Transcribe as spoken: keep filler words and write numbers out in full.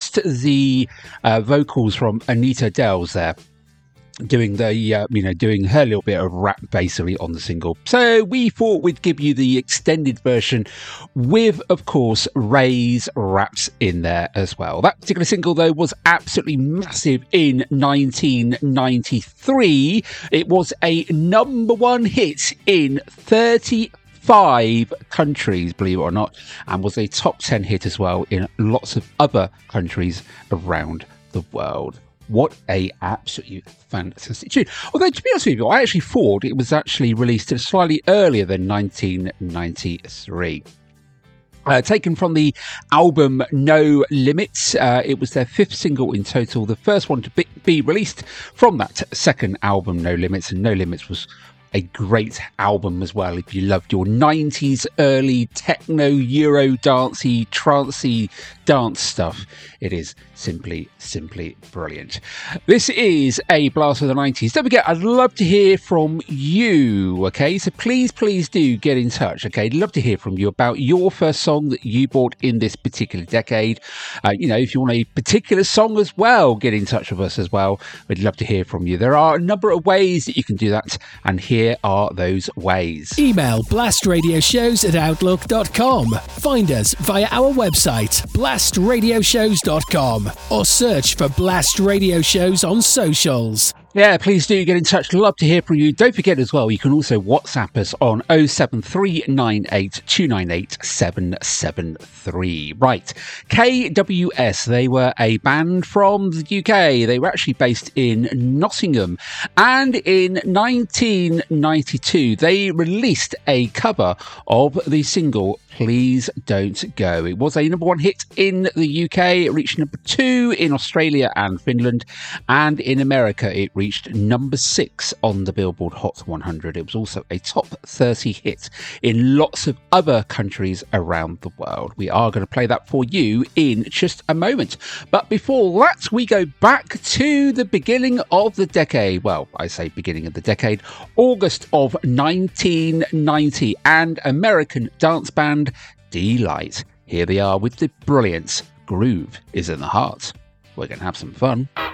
just the uh, vocals from Anita Dells there, doing the uh, you know doing her little bit of rap basically on the single. So we thought we'd give you the extended version with, of course, Ray's raps in there as well. That particular single though was absolutely massive in nineteen ninety-three. It was a number one hit in thirty-five countries, believe it or not, and was a top ten hit as well in lots of other countries around the world. What a absolutely fantastic tune. Although, to be honest with you, I actually thought it was actually released slightly earlier than nineteen ninety-three. Uh, taken from the album No Limits, uh, it was their fifth single in total, the first one to be, be released from that second album, No Limits, and No Limits was a great album as well. If you loved your nineties early techno, Euro dancey, trancey dance stuff, it is simply, simply brilliant. This is a blast of the nineties. Don't forget, I'd love to hear from you, okay? So please, please do get in touch, okay? I'd love to hear from you about your first song that you bought in this particular decade. Uh, you know, if you want a particular song as well, get in touch with us as well. We'd love to hear from you. There are a number of ways that you can do that, and here Here are those ways. Email blastradioshows at outlook dot com. Find us via our website, blast radio shows dot com, or search for Blast Radio Shows on socials. Yeah, please do get in touch. Love to hear from you. Don't forget as well, you can also WhatsApp us on oh seven three nine eight two nine eight seven seven three. Right, K W S, they were a band from the U K. They were actually based in Nottingham. And in nineteen ninety-two, they released a cover of the single Please Don't Go. It was a number one hit in the U K. It reached number two in Australia and Finland. And in America, it reached number six on the Billboard Hot one hundred. It was also a top thirty hit in lots of other countries around the world. We are going to play that for you in just a moment. But before that, we go back to the beginning of the decade. Well, I say beginning of the decade, August of nineteen ninety, and American dance band Deee-Lite. Here they are with the brilliance Groove is in the Heart. We're going to have some fun.